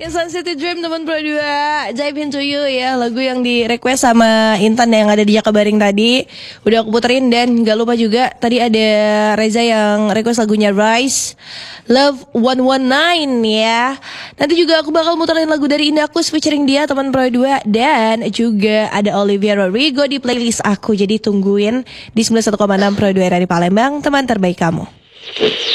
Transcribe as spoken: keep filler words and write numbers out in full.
Ya Sunset Dream teman Pro dua, Jive Into You ya, lagu yang di request sama Intan yang ada di Jakabaring tadi. Udah aku puterin dan gak lupa juga tadi ada Reza yang request lagunya Rise Love seratus sembilan ya. Nanti juga aku bakal muterin lagu dari Indakus featuring dia teman Pro dua. Dan juga ada Olivia Rodrigo di playlist aku. Jadi tungguin di sembilan puluh satu koma enam Pro dua dari Palembang, teman terbaik kamu.